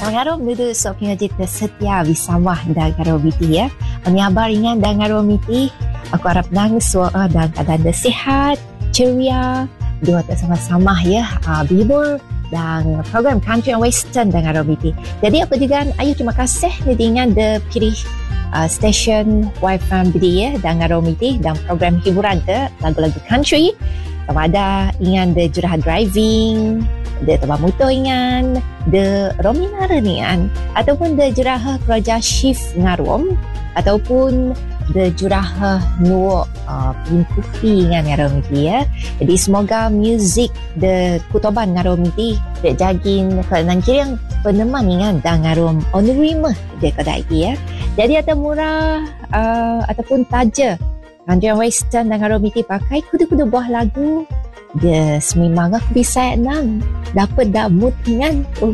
Ngarom dulu sok pengaji tersetia bersama dan ngarom miti ya. Ani abar ringan dan ngarom miti. Aku harap nang suara dan keadaan sihat, ceria, dua bersama-sama ya. Bibur dan program Country and Western dan ngarom miti. Jadi aku juga ayu terima kasih dengan de pilih stesen YFM BD ya dan ngarom miti dan program hiburan de lagu-lagu country. Sama ada ingan de jurah driving, de tebak motor ingan, de rominara ni kan, ataupun de jurah kerja shift ngarom, ataupun de jurah nuo pintufi ingan ngarom miti ya. Jadi semoga muzik de kutoban ngarom miti de jagin ke nangkirang peneman ingan dan ngarom onerima de kedai ya. Jadi ada murah ataupun taja Country and Western dan ngarom miti pakai kudu-kudu buah lagu. Dia sememang aku bisa nang dapat dak mood ingan